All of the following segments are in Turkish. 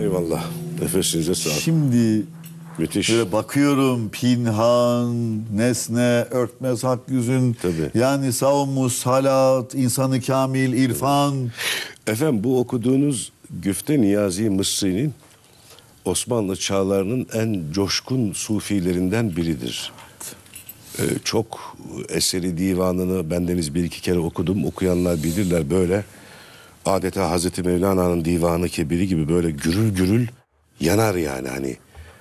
Eyvallah. Nefesinize sağlık. Şimdi Müthiş. böyle bakıyorum, pinhan, nesne, örtmez hak yüzün. Tabii. Yani savunmuş, salat, insanı kamil, irfan. Efendim bu okuduğunuz Güfte Niyazi Mısri'nin Osmanlı çağlarının en coşkun sufilerinden biridir. Çok eseri divanını bendeniz bir iki kere okudum. Okuyanlar bilirler, böyle adeta Hazreti Mevlana'nın Divanı Kebiri gibi böyle gürül gürül yanar yani, hani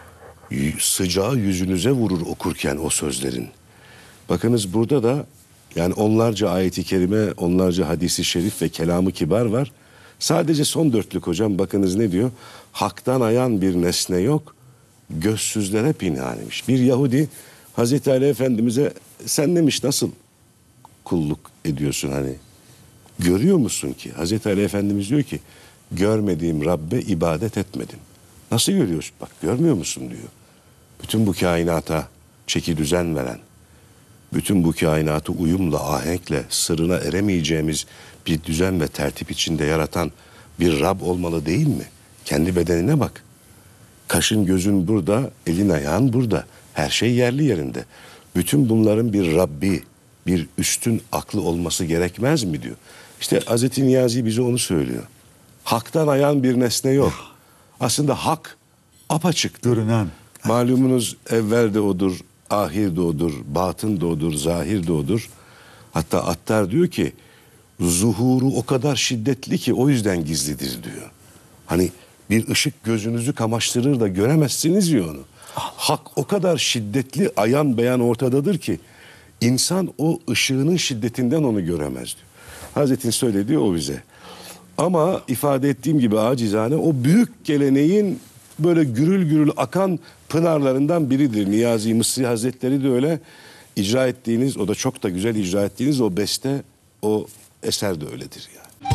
sıcağı yüzünüze vurur okurken o sözlerin. Bakınız burada da yani onlarca ayeti kerime, onlarca hadisi şerif ve kelamı kibar var. Sadece son dörtlük hocam, bakınız ne diyor? Hak'tan ayan bir nesne yok, gözsüzlere pinhanıymış. Bir Yahudi Hazreti Ali Efendimiz'e sen demiş nasıl kulluk ediyorsun, hani görüyor musun ki? Hazreti Ali Efendimiz diyor ki görmediğim Rabbe ibadet etmedim. Nasıl görüyorsun? Bak görmüyor musun diyor. Bütün bu kainata çeki düzen veren, bütün bu kainatı uyumla, ahenkle, sırrına eremeyeceğimiz bir düzen ve tertip içinde yaratan bir Rab olmalı değil mi? Kendi bedenine bak. Kaşın gözün burada, elin ayağın burada. Her şey yerli yerinde. Bütün bunların bir Rabbi, bir üstün aklı olması gerekmez mi diyor. İşte Hazreti Niyazi bize onu söylüyor. Hak'tan ayan bir nesne yok. Aslında hak apaçık. Görünen. Malumunuz evvel de odur, ahir de odur, batın da odur, zahir de odur. Hatta Attar diyor ki zuhuru o kadar şiddetli ki o yüzden gizlidir diyor. Hani bir ışık gözünüzü kamaştırır da göremezsiniz diyor onu. Hak o kadar şiddetli, ayan beyan ortadadır ki insan o ışığının şiddetinden onu göremez diyor. Hazretin söylediği o bize. Ama ifade ettiğim gibi acizane o büyük geleneğin böyle gürül gürül akan pınarlarından biridir. Niyazi Mısri Hazretleri de öyle. İcra ettiğiniz, o da çok da güzel icra ettiğiniz o beste, o eser de öyledir yani.